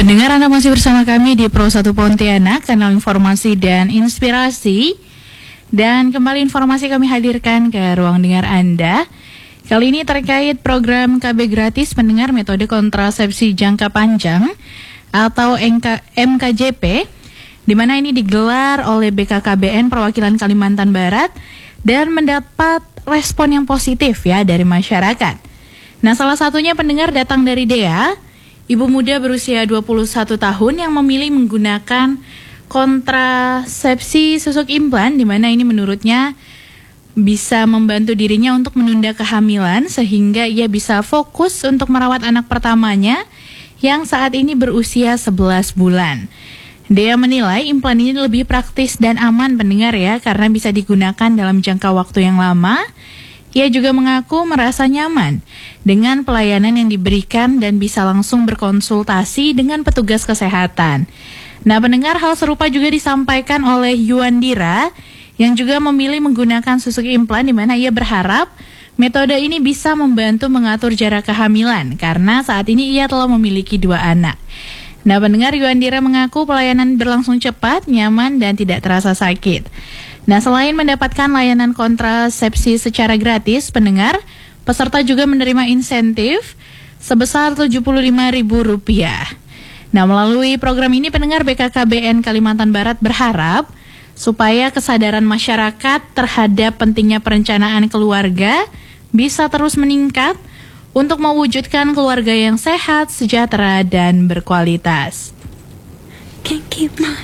Pendengar, Anda masih bersama kami di Pro 1 Pontianak, kanal informasi dan inspirasi. Dan kembali informasi kami hadirkan ke ruang dengar Anda. Kali ini terkait program KB gratis pendengar metode kontrasepsi jangka panjang atau MKJP, di mana ini digelar oleh BKKBN Perwakilan Kalimantan Barat dan mendapat respon yang positif ya dari masyarakat. Nah, salah satunya pendengar datang dari Dea, ibu muda berusia 21 tahun yang memilih menggunakan kontrasepsi susuk implan, di mana ini menurutnya bisa membantu dirinya untuk menunda kehamilan sehingga ia bisa fokus untuk merawat anak pertamanya yang saat ini berusia 11 bulan. Dea menilai implan ini lebih praktis dan aman pendengar ya, karena bisa digunakan dalam jangka waktu yang lama. Ia juga mengaku merasa nyaman dengan pelayanan yang diberikan dan bisa langsung berkonsultasi dengan petugas kesehatan. Nah, pendengar, hal serupa juga disampaikan oleh Yuandira yang juga memilih menggunakan susuk implan, di mana ia berharap metode ini bisa membantu mengatur jarak kehamilan karena saat ini ia telah memiliki 2 anak. Nah, pendengar, Yuandira mengaku pelayanan berlangsung cepat, nyaman, dan tidak terasa sakit. Nah, selain mendapatkan layanan kontrasepsi secara gratis, pendengar, peserta juga menerima insentif sebesar Rp75.000. Nah, melalui program ini, pendengar, BKKBN Kalimantan Barat berharap supaya kesadaran masyarakat terhadap pentingnya perencanaan keluarga bisa terus meningkat untuk mewujudkan keluarga yang sehat, sejahtera, dan berkualitas. Can't keep my